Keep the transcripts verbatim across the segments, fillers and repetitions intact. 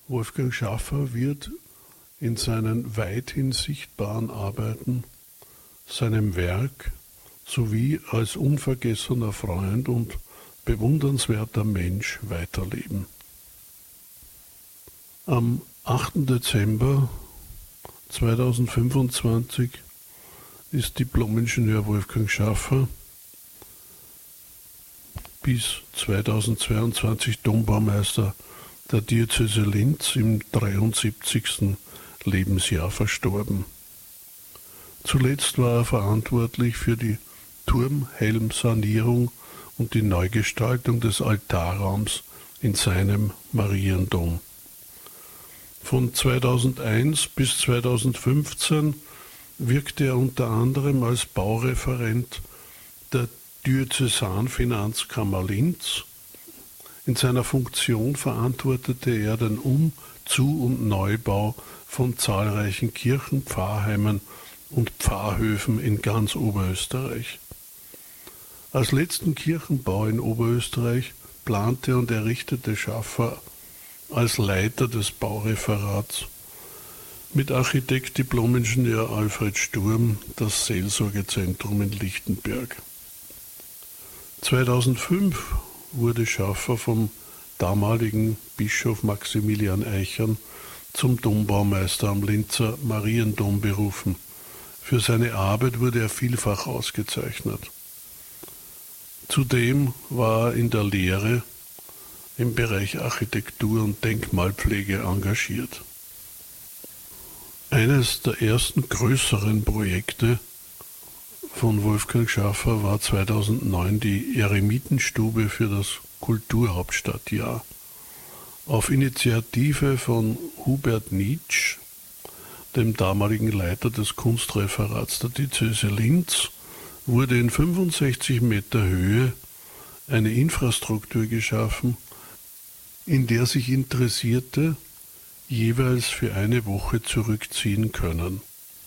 Wolfgang Schaffer wird in seinen weithin sichtbaren Arbeiten, seinem Werk sowie als unvergessener Freund und bewundernswerter Mensch weiterleben. Am achten Dezember zweitausendfünfundzwanzig ist Diplom-Ingenieur Wolfgang Schaffer bis zweitausendzweiundzwanzig Dombaumeister der Diözese Linz im dreiundsiebzigsten Lebensjahr verstorben. Zuletzt war er verantwortlich für die Turmhelmsanierung und die Neugestaltung des Altarraums in seinem Mariendom. Von zweitausendeins bis zweitausendfünfzehn wirkte er unter anderem als Baureferent der Diözesanfinanzkammer Linz. In seiner Funktion verantwortete er den Um-, Zu- und Neubau von zahlreichen Kirchen, Pfarrheimen und Pfarrhöfen in ganz Oberösterreich. Als letzten Kirchenbau in Oberösterreich plante und errichtete Schaffer als Leiter des Baureferats mit Architekt Diplom-Ingenieur Alfred Sturm das Seelsorgezentrum in Lichtenberg. zweitausendfünf wurde Schaffer vom damaligen Bischof Maximilian Eichern zum Dombaumeister am Linzer Mariendom berufen. Für seine Arbeit wurde er vielfach ausgezeichnet. Zudem war er in der Lehre im Bereich Architektur und Denkmalpflege engagiert. Eines der ersten größeren Projekte von Wolfgang Schaffer war zweitausendneun die Eremitenstube für das Kulturhauptstadtjahr. Auf Initiative von Hubert Nitsch, dem damaligen Leiter des Kunstreferats der Diözese Linz, wurde in fünfundsechzig Meter Höhe eine Infrastruktur geschaffen, in der sich Interessierte jeweils für eine Woche zurückziehen können.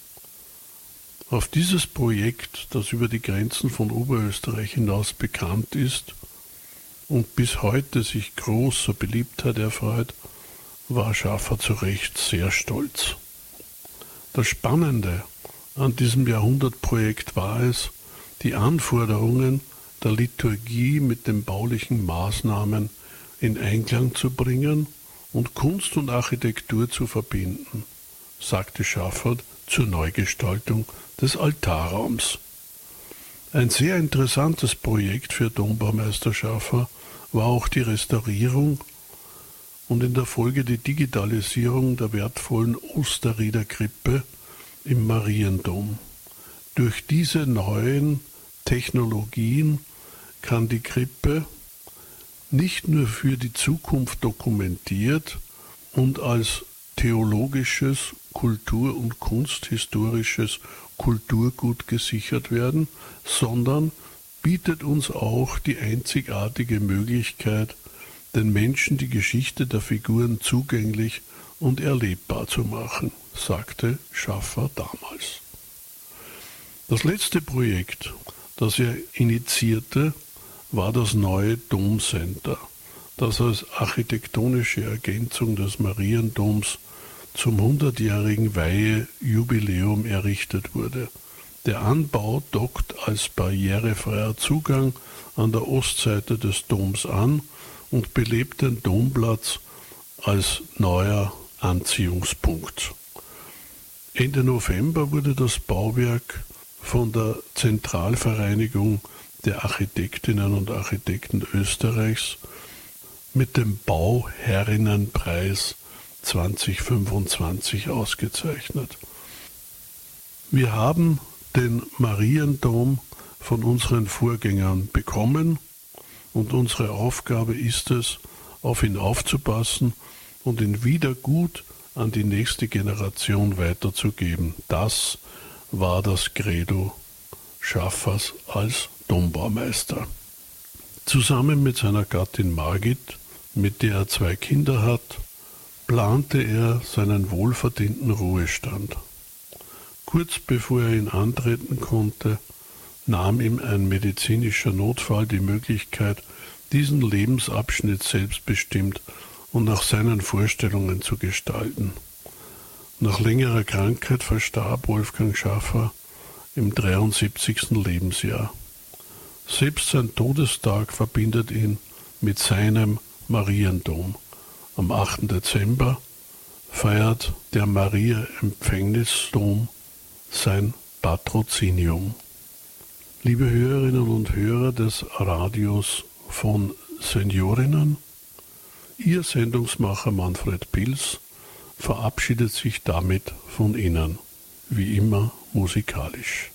Auf dieses Projekt, das über die Grenzen von Oberösterreich hinaus bekannt ist und bis heute sich großer Beliebtheit erfreut, war Schaffer zu Recht sehr stolz. Das Spannende an diesem Jahrhundertprojekt war es, die Anforderungen der Liturgie mit den baulichen Maßnahmen in Einklang zu bringen und Kunst und Architektur zu verbinden, sagte Schaffer zur Neugestaltung des Altarraums. Ein sehr interessantes Projekt für Dombaumeister Schaffer war auch die Restaurierung und in der Folge die Digitalisierung der wertvollen Osterriederkrippe im Mariendom. Durch diese neuen Technologien kann die Krippe nicht nur für die Zukunft dokumentiert und als theologisches, kultur- und kunsthistorisches Kulturgut gesichert werden, sondern bietet uns auch die einzigartige Möglichkeit, den Menschen die Geschichte der Figuren zugänglich und erlebbar zu machen, sagte Schaffer damals. Das letzte Projekt, das er initiierte, war das neue Domcenter, das als architektonische Ergänzung des Mariendoms zum hundertjährigen Weihejubiläum errichtet wurde. Der Anbau dockt als barrierefreier Zugang an der Ostseite des Doms an und belebt den Domplatz als neuer Anziehungspunkt. Ende November wurde das Bauwerk von der Zentralvereinigung der Architektinnen und Architekten Österreichs mit dem Bauherrinnenpreis zweitausendfünfundzwanzig ausgezeichnet. Wir haben den Mariendom von unseren Vorgängern bekommen und unsere Aufgabe ist es, auf ihn aufzupassen und ihn wieder gut an die nächste Generation weiterzugeben. Das war das Credo Schaffers als Dombaumeister. Zusammen mit seiner Gattin Margit, mit der er zwei Kinder hat, plante er seinen wohlverdienten Ruhestand. Kurz bevor er ihn antreten konnte, nahm ihm ein medizinischer Notfall die Möglichkeit, diesen Lebensabschnitt selbstbestimmt und nach seinen Vorstellungen zu gestalten. Nach längerer Krankheit verstarb Wolfgang Schaffer im dreiundsiebzigsten Lebensjahr. Selbst sein Todestag verbindet ihn mit seinem Mariendom. Am achten Dezember feiert der Maria-Empfängnisdom sein Patrozinium. Liebe Hörerinnen und Hörer des Radios von Seniorinnen, Ihr Sendungsmacher Manfred Pils verabschiedet sich damit von Ihnen, wie immer musikalisch.